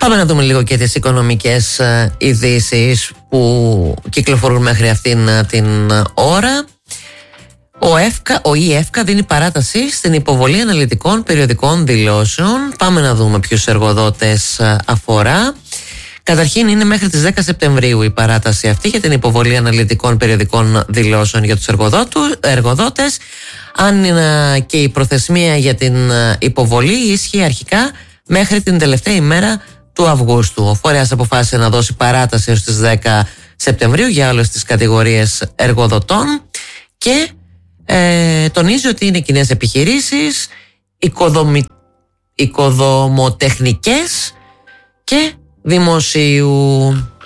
Πάμε να δούμε λίγο και τις οικονομικές ειδήσεις που κυκλοφορούν μέχρι αυτήν την ώρα. Ο ΙΕΦΚΑ δίνει παράταση στην υποβολή αναλυτικών περιοδικών δηλώσεων. Πάμε να δούμε ποιους εργοδότες αφορά. Καταρχήν είναι μέχρι τις 10 Σεπτεμβρίου η παράταση αυτή για την υποβολή αναλυτικών περιοδικών δηλώσεων για τους εργοδότες. Αν και η προθεσμία για την υποβολή ίσχυε αρχικά μέχρι την τελευταία ημέρα του Αυγούστου. Ο φορέας αποφάσισε να δώσει παράταση έως τις 10 Σεπτεμβρίου για όλες τις κατηγορίες εργοδοτών και τονίζει ότι είναι κοινές επιχειρήσεις, οικοδομοτεχνικές και δημοσίου.